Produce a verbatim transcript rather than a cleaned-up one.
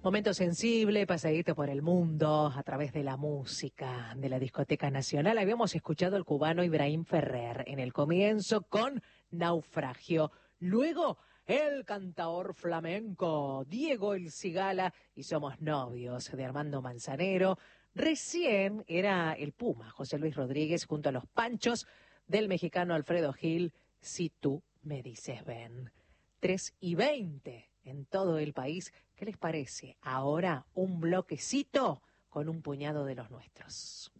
Momento sensible, paseíto por el mundo a través de la música de la Discoteca Nacional. Habíamos escuchado al cubano Ibrahim Ferrer en el comienzo con Naufragio. Luego, el cantaor flamenco Diego El Cigala y Somos Novios de Armando Manzanero. Recién era el Puma, José Luis Rodríguez, junto a los Panchos del mexicano Alfredo Gil, Si tú me dices ven. tres y veinte en todo el país. ¿Qué les parece? Ahora un bloquecito con un puñado de los nuestros.